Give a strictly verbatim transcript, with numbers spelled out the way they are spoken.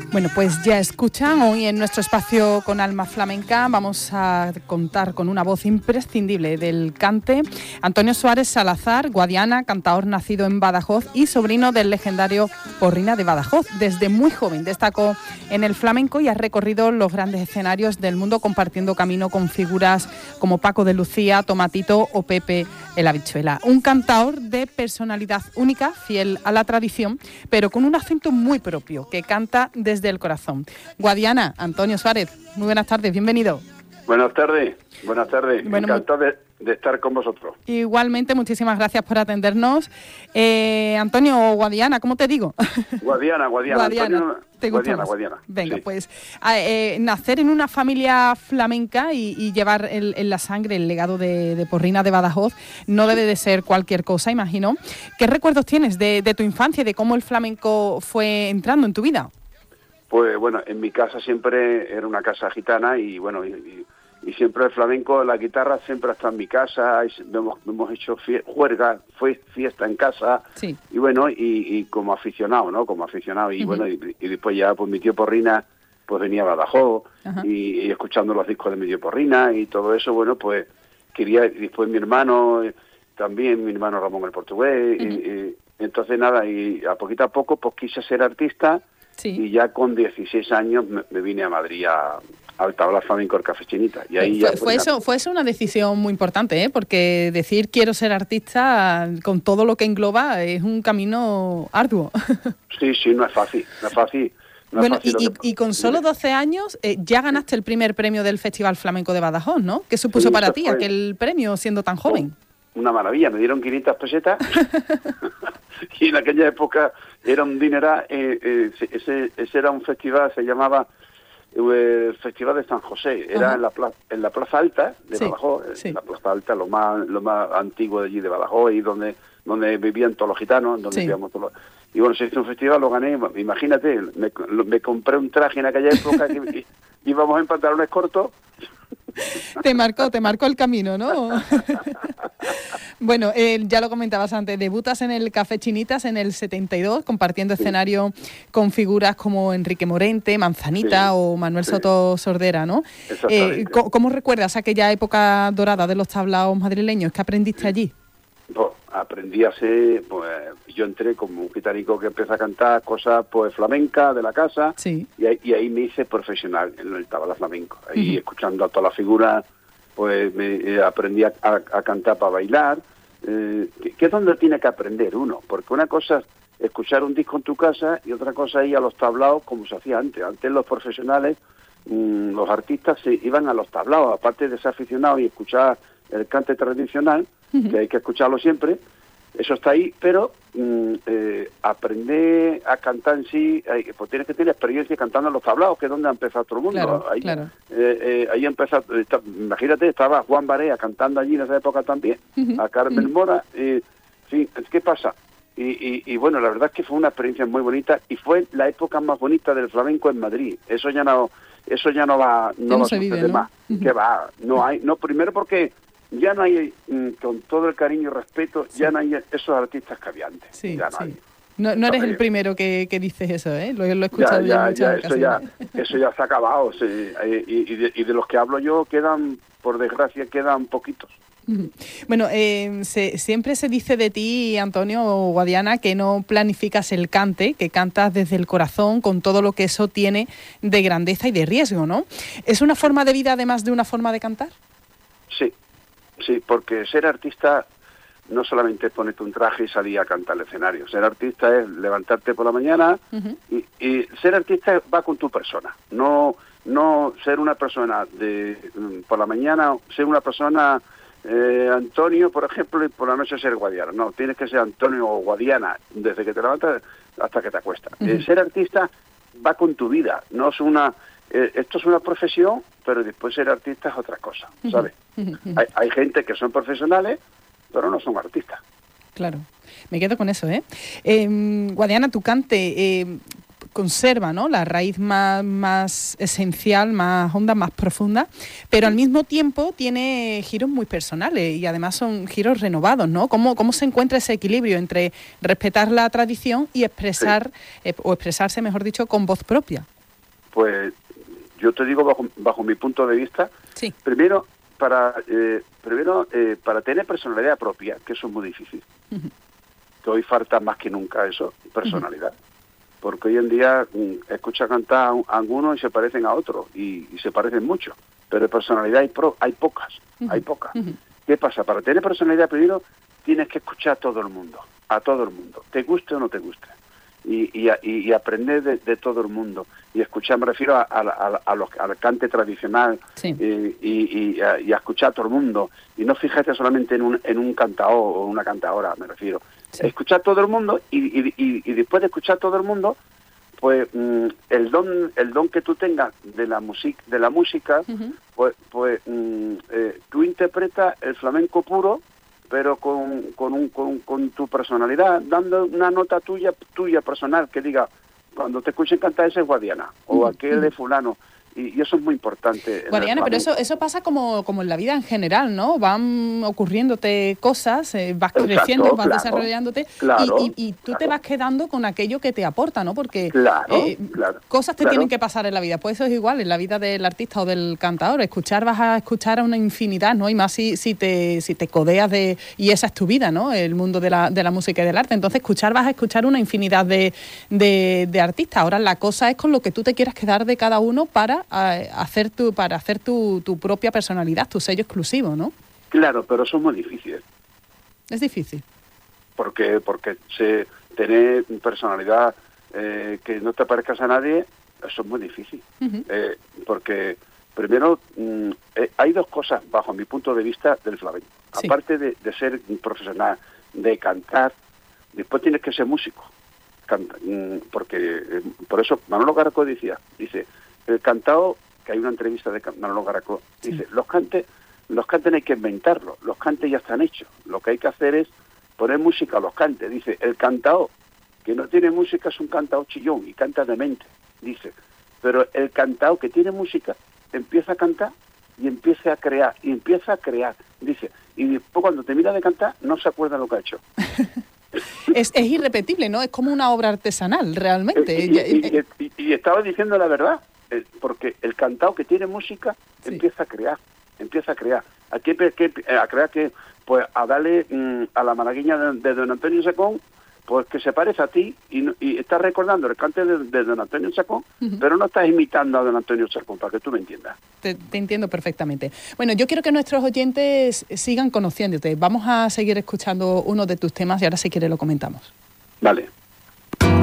Bueno, pues ya escuchan, hoy en nuestro espacio con Alma Flamenca vamos a contar con una voz imprescindible del cante, Antonio Suárez Salazar, guadiana, cantaor nacido en Badajoz y sobrino del legendario Porrina de Badajoz. Desde muy joven destacó en el flamenco y ha recorrido los grandes escenarios del mundo compartiendo camino con figuras como Paco de Lucía, Tomatito o Pepe el Habichuela. Un cantaor de personalidad única, fiel a la tradición, pero con un acento muy propio, que canta desde del corazón. Guadiana, Antonio Suárez, muy buenas tardes, bienvenido. Buenas tardes, buenas tardes, bueno, encantado de, de estar con vosotros. Igualmente, muchísimas gracias por atendernos. Eh, Antonio o Guadiana, ¿cómo te digo? Guadiana, Guadiana. Guadiana, Antonio, ¿te gusta Guadiana, más? Guadiana. Venga, sí. pues eh, nacer en una familia flamenca y, y llevar el, en la sangre el legado de, de Porrina de Badajoz no debe de ser cualquier cosa, imagino. ¿Qué recuerdos tienes de, de tu infancia y de cómo el flamenco fue entrando en tu vida? Pues bueno, en mi casa siempre era una casa gitana y bueno, y, y, y siempre el flamenco, la guitarra siempre está en mi casa, y hemos, hemos hecho fie, juerga, fue fiesta en casa, sí. y bueno, y, y como aficionado, ¿no? Como aficionado, y uh-huh. bueno, y, y después ya pues mi tío Porrina pues venía a Badajoz, uh-huh. y, y escuchando los discos de mi tío Porrina y todo eso, bueno, pues quería, y después mi hermano, también mi hermano Ramón el Portugués, uh-huh. y, y, entonces nada, y a poquito a poco pues quise ser artista. Sí. Y ya con dieciséis años me, me vine a Madrid a, al Tabla Flamenco el Café Chinita. Y ahí fue, ya fue, eso, fue eso una decisión muy importante, ¿eh? Porque decir quiero ser artista con todo lo que engloba es un camino arduo. Sí, sí, no es fácil, no es fácil. No bueno, es fácil y, que... y con solo doce años eh, ya ganaste el primer premio del Festival Flamenco de Badajoz, ¿no? ¿Qué supuso sí, para ti fue... aquel premio siendo tan joven? Una maravilla, me dieron quinientas pesetas y en aquella época era un dineral, eh, eh, ese, ese era un festival, se llamaba eh, el Festival de San José, era uh-huh. en la plaza, en la Plaza Alta de sí, Badajoz, sí. la Plaza Alta, lo más lo más antiguo de allí de Badajoz y donde donde vivían todos los gitanos, donde sí. vivíamos todos los... Y bueno, se hizo un festival, lo gané, imagínate, me, me compré un traje en aquella época que íbamos en pantalones cortos. Te marcó, te marcó el camino, ¿no? Bueno, eh, ya lo comentabas antes, debutas en el Café Chinitas en el setenta y dos, compartiendo sí. escenario con figuras como Enrique Morente, Manzanita sí. o Manuel sí. Soto Sordera, ¿no? Eh, ¿cómo, ¿Cómo recuerdas aquella época dorada de los tablaos madrileños? ¿Qué aprendiste sí. allí? Pues aprendí a ser, pues yo entré como un gitanico que empezó a cantar cosas pues flamencas de la casa sí. y, ahí, y ahí me hice profesional en el tabla flamenco. Ahí uh-huh. escuchando a todas las figuras, pues me eh, aprendí a, a, a cantar para bailar, eh, que, que es donde tiene que aprender uno, porque una cosa es escuchar un disco en tu casa y otra cosa es ir a los tablaos como se hacía antes. Antes los profesionales, mmm, los artistas se iban a los tablaos, aparte de ser aficionados y escuchar el cante tradicional, uh-huh. que hay que escucharlo siempre, eso está ahí, pero mm, eh, aprender a cantar en sí, hay, pues tienes que tener experiencia cantando en los tablaos, que es donde ha empezado todo el mundo. Claro, ahí, claro. Eh, eh, ahí empezó, está, imagínate, estaba Juan Barea cantando allí en esa época también, uh-huh. a Carmen uh-huh. Mora, eh, sí, ¿qué pasa? Y, y, y bueno, la verdad es que fue una experiencia muy bonita y fue la época más bonita del flamenco en Madrid. Eso ya no, eso ya no va, no, no va a suceder vive, ¿no? más. Uh-huh. Que va, no hay, no primero porque ya no hay, con todo el cariño y respeto, sí. ya no hay esos artistas que había antes. Sí, ya no, sí. hay. no, no eres el primero que, que dices eso, ¿eh? Lo, lo he escuchado ya, ya, ya, eso ya Eso ya se ha acabado. Sí. Y, y, de, y de los que hablo yo quedan, por desgracia, quedan poquitos. Bueno, eh, se, siempre se dice de ti, Antonio o Guadiana, que no planificas el cante, que cantas desde el corazón con todo lo que eso tiene de grandeza y de riesgo, ¿no? ¿Es una forma de vida además de una forma de cantar? Sí. Sí, porque ser artista no solamente es ponerte un traje y salir a cantar al escenario. Ser artista es levantarte por la mañana uh-huh. y, y ser artista va con tu persona. No no ser una persona de por la mañana, ser una persona eh, Antonio, por ejemplo, y por la noche ser Guadiana. No, tienes que ser Antonio o Guadiana desde que te levantas hasta que te acuestas. Uh-huh. Eh, ser artista va con tu vida, no es una... Eh, esto es una profesión, pero después ser artista es otra cosa, ¿sabes? Uh-huh. Hay, hay gente que son profesionales, pero no son artistas. Claro, me quedo con eso, ¿eh? eh Guadiana, tu cante eh, conserva, ¿no?, la raíz más, más esencial, más honda, más profunda, pero al mismo tiempo tiene giros muy personales y además son giros renovados, ¿no? ¿Cómo, cómo se encuentra ese equilibrio entre respetar la tradición y expresar, sí. eh, o expresarse, mejor dicho, con voz propia? pues yo te digo bajo, bajo mi punto de vista, sí. primero para eh, primero eh, para tener personalidad propia, que eso es muy difícil. Uh-huh. Que hoy falta más que nunca eso, personalidad. Uh-huh. Porque hoy en día mm, escucha cantar a, a algunos y se parecen a otros, y, y se parecen mucho, pero de personalidad hay, pro, hay pocas, uh-huh. hay pocas. Uh-huh. ¿Qué pasa? Para tener personalidad primero tienes que escuchar a todo el mundo, a todo el mundo, te guste o no te guste. Y, y, y aprender de, de todo el mundo y escuchar, me refiero a, a, a, a los, al cante tradicional, sí. y, y, y, a, y a escuchar a todo el mundo y no fijarte solamente en un, en un cantador o una cantadora, me refiero, sí. escuchar a todo el mundo y, y, y, y después de escuchar a todo el mundo, pues mm, el don el don que tú tengas de la música de la música, uh-huh. pues pues mm, eh, tú interpretas el flamenco puro, pero con, con, un, con, con tu personalidad, dando una nota tuya tuya personal, que diga, cuando te escuchen cantar ese es Guadiana, o aquel de fulano, y, y eso es muy importante. Guadiana, pero eso eso pasa como, como en la vida en general, ¿no? Van ocurriéndote cosas, eh, vas Exacto, creciendo, vas claro, desarrollándote, claro, y, y, y tú claro. te vas quedando con aquello que te aporta, ¿no? Porque claro, eh, claro, cosas te claro. tienen que pasar en la vida, pues eso es igual en la vida del artista o del cantador, escuchar vas a escuchar a una infinidad, ¿no? Y más si, si te si te codeas de, y esa es tu vida, ¿no? El mundo de la, de la música y del arte, entonces escuchar vas a escuchar una infinidad de, de, de artistas. Ahora la cosa es con lo que tú te quieras quedar de cada uno para eh, hacer tu para hacer tu, tu propia personalidad, tu sello exclusivo, ¿no? Claro, pero eso es muy difícil. Es difícil. Porque porque se, tener personalidad eh, que no te parezcas a nadie, eso es muy difícil. Uh-huh. Eh, porque primero mm, eh, hay dos cosas bajo mi punto de vista del flamenco. Sí. Aparte de, de ser profesional, de cantar, después tienes que ser músico. Canta, mm, porque eh, por eso Manolo Garacó decía, dice, el cantado, que hay una entrevista de Manolo Garacó, sí. dice, los cantes, los cantes no hay que inventarlos, los cantes ya están hechos, lo que hay que hacer es poner música a los cantes. Dice, el cantao que no tiene música es un cantao chillón y canta demente, dice, pero el cantao que tiene música empieza a cantar y empieza a crear, y empieza a crear, dice, y después cuando termina de cantar no se acuerda lo que ha hecho. es, es irrepetible, ¿no? Es como una obra artesanal, realmente. Y, y, y, y, y estaba diciendo la verdad, porque el cantao que tiene música sí. empieza a crear, empieza a crear. Aquí que, a crear que, pues a darle mmm, a la malagueña de, de Don Antonio Chacón, pues que se parece a ti y, y estás recordando el cante de, de Don Antonio Chacón, uh-huh. pero no estás imitando a Don Antonio Chacón, para que tú me entiendas. Te, te entiendo perfectamente. Bueno, yo quiero que nuestros oyentes sigan conociéndote. Vamos a seguir escuchando uno de tus temas y ahora si quieres lo comentamos. Vale.